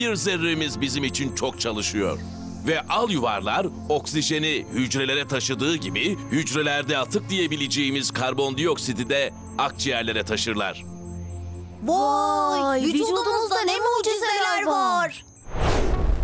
Bir zerremiz bizim için çok çalışıyor. Ve al yuvarlar oksijeni hücrelere taşıdığı gibi hücrelerde atık diyebileceğimiz karbondioksiti de akciğerlere taşırlar. Vay! Vücudumuzda ne mucizeler var!